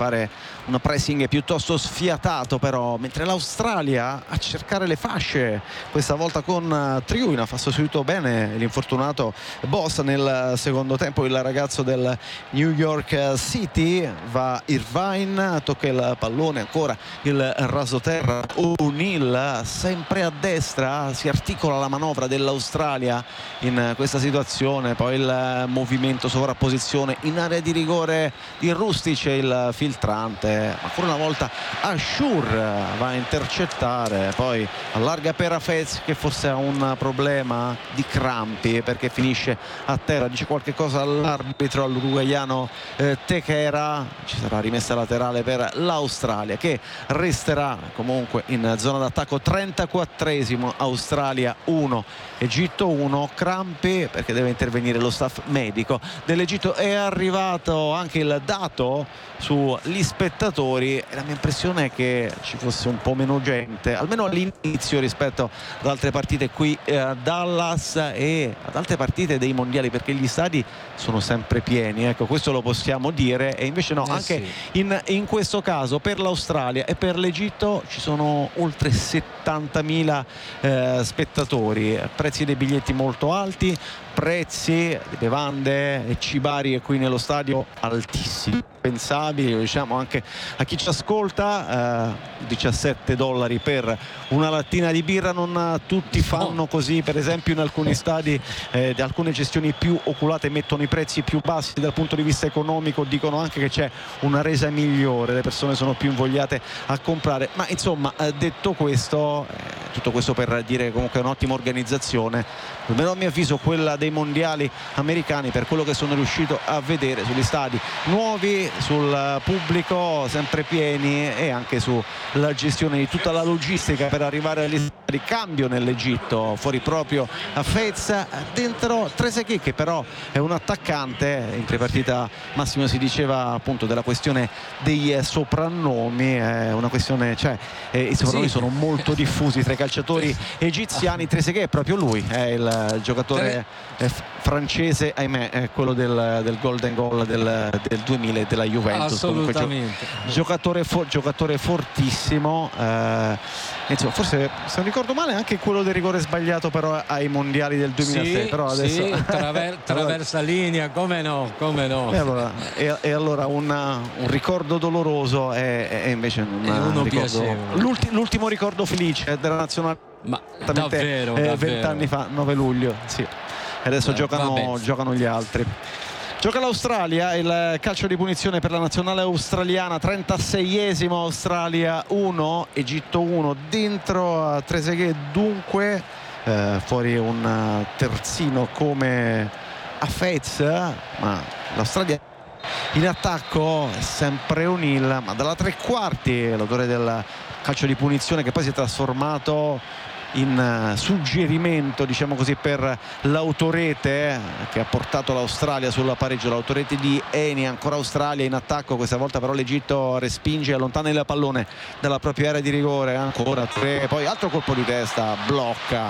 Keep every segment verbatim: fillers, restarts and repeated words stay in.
fare un pressing piuttosto sfiatato, però mentre l'Australia a cercare le fasce, questa volta con Triuina, fa sostituito bene l'infortunato Boss nel secondo tempo, il ragazzo del New York City. Va Irvine, tocca il pallone, ancora il rasoterra O'Neill sempre a destra, si articola la manovra dell'Australia in questa situazione, poi il movimento sovrapposizione in area di rigore di Rustic, il filtrante, ancora una volta Ashur va a intercettare, poi allarga per Hafez che forse ha un problema di crampi perché finisce a terra, dice qualche cosa all'arbitro, all'uruguaiano eh, Techera. Ci sarà rimessa laterale per l'Australia che resterà comunque in zona d'attacco. Trentaquattresimo, Australia uno Egitto uno. Crampi perché deve intervenire lo staff medico dell'Egitto. È arrivato anche il dato sugli spettatori e la mia impressione è che ci fosse un po' meno gente, almeno all'inizio, rispetto ad altre partite qui eh, a Dallas e ad altre partite dei mondiali, perché gli stadi sono sempre pieni, ecco, questo lo possiamo dire, e invece no, eh anche sì. in, in questo caso per l'Australia e per l'Egitto ci sono oltre settantamila eh, spettatori, prezzi dei biglietti molto alti, prezzi di bevande e cibarie qui nello stadio altissimi, pensabili, diciamo anche a chi ci ascolta, eh, diciassette dollari per una lattina di birra. Non tutti fanno così, per esempio in alcuni stadi eh, di alcune gestioni più oculate mettono i prezzi più bassi dal punto di vista economico, dicono anche che c'è una resa migliore, le persone sono più invogliate a comprare, ma insomma eh, detto questo, eh, tutto questo per dire che comunque è un'ottima organizzazione, almeno a mio avviso quella dei mondiali americani, per quello che sono riuscito a vedere sugli stadi nuovi, sul pubblico sempre pieni e anche sulla gestione di tutta la logistica per arrivare agli stadi. Cambio nell'Egitto, fuori proprio a Fez, dentro Trezeguet che però è un attaccante. In prepartita Massimo si diceva appunto della questione dei soprannomi, è una questione, cioè eh, i soprannomi sì. sono molto diffusi tra i calciatori egiziani. Trezeguet è proprio lui, è il giocatore eh, francese, ahimè, è quello del, del golden goal del, del duemila e della Juventus. Assolutamente. Gio- giocatore, fo- giocatore fortissimo, eh, insomma, forse se non ricordo male anche quello del rigore sbagliato però ai mondiali del duemilasei, sì, però adesso sì, traver- traversa linea, come no, come no. E allora, e, e allora una, un ricordo doloroso e, e invece un uno ricordo, l'ulti, l'ultimo ricordo felice della nazionale, ma davvero, eh, davvero. vent'anni fa, nove luglio, sì. E adesso eh, giocano, giocano gli altri. Gioca l'Australia, il calcio di punizione per la nazionale australiana, trentaseiesimo, Australia uno Egitto uno, dentro a Trezeguet dunque, eh, fuori un terzino come Hafez, ma l'Australia in attacco è sempre O'Neill, ma dalla tre quarti l'autore del calcio di punizione che poi si è trasformato in suggerimento, diciamo così, per l'autorete che ha portato l'Australia sul pareggio, l'autorete di Eni. Ancora Australia in attacco, questa volta però l'Egitto respinge, allontana il pallone dalla propria area di rigore, ancora tre, poi altro colpo di testa, blocca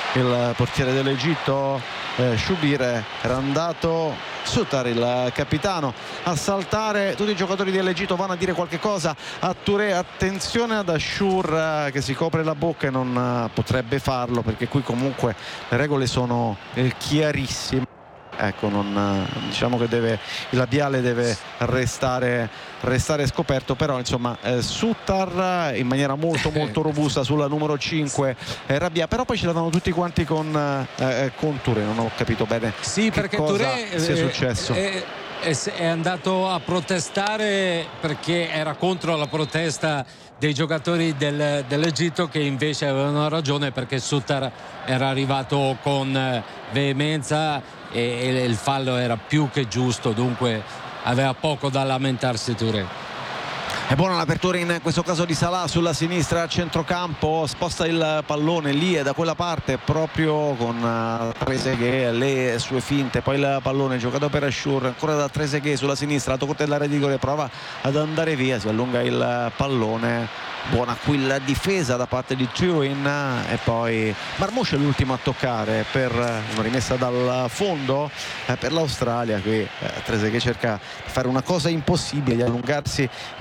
il portiere dell'Egitto, eh, Shubir era andato Sutar, il capitano, a saltare. Tutti i giocatori dell'Egitto vanno a dire qualche cosa a Touré, attenzione ad Ashur che si copre la bocca e non potrebbe farlo perché qui comunque le regole sono chiarissime. Ecco, non, diciamo che deve, il labiale deve restare, restare scoperto, però insomma eh, Sutar in maniera molto molto robusta sulla numero cinque, eh, Rabia, però poi ci davano tutti quanti con, eh, con Touré, non ho capito bene sì, che perché cosa Touré sia successo. È, è, è andato a protestare perché era contro la protesta dei giocatori del, dell'Egitto, che invece avevano ragione perché Sutar era arrivato con veemenza e, e il fallo era più che giusto, dunque aveva poco da lamentarsi Touré. È buona l'apertura in questo caso di Salah sulla sinistra a centrocampo, sposta il pallone lì e da quella parte proprio con Trezeguet, le sue finte, poi il pallone giocato per Ashur, ancora da Trezeguet sulla sinistra, lato corto dell'area di rigore, prova ad andare via, si allunga il pallone, buona qui la difesa da parte di Turin e poi Marmouche è l'ultimo a toccare per una rimessa dal fondo eh, per l'Australia. Qui eh, Trezeguet cerca di fare una cosa impossibile, di allungarsi